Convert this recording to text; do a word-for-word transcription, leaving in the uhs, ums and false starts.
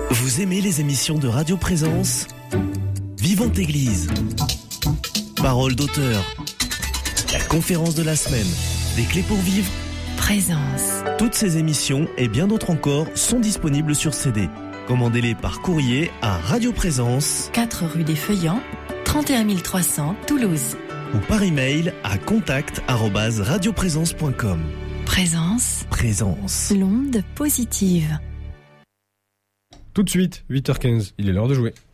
Vous aimez les émissions de Radio Présence ? Vivante Église, Parole d'auteur, la conférence de la semaine, des clés pour vivre, Présence. Toutes ces émissions et bien d'autres encore sont disponibles sur C D. Commandez-les par courrier à Radio Présence, quatre rue des Feuillants, trente et un mille trois cents, Toulouse. Ou par email à contact arobase radioprésence point com. Présence. Présence. L'onde positive. Tout de suite, huit heures quinze, il est l'heure de jouer.